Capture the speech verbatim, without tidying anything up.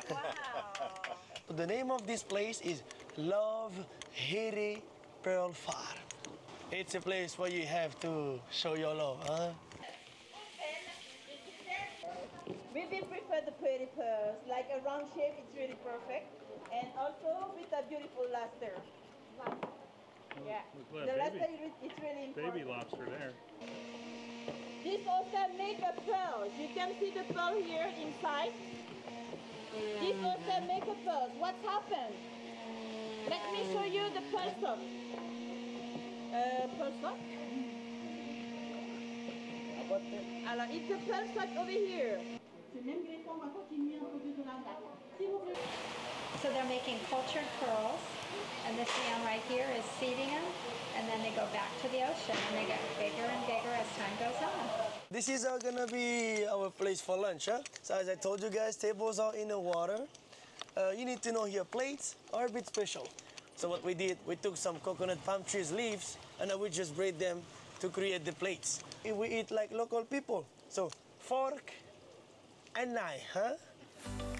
Wow. The name of this place is Love Hiri Pearl Farm. It's a place where you have to show your love, huh? We will prefer the pretty pearls, like a round shape, it's really perfect. And also with a beautiful luster. Yeah, Look the at that luster baby, is really important. baby lobster there. This also make a pearls. You can see the pearl here inside. This also make a pearls. What's happened? Let me show you the pearl sock. Uh, pearl sock? Alors, it's a pearl sock over here. So they're making cultured pearls, and this man right here is seeding them, and then they go back to the ocean, and they get bigger and bigger as time goes on. This is uh, gonna be our place for lunch, huh? So as I told you guys, tables are in the water. Uh, you need to know here, plates are a bit special. So what we did, we took some coconut palm trees leaves, and then we just braid them to create the plates. We eat like local people. So fork and knife, huh?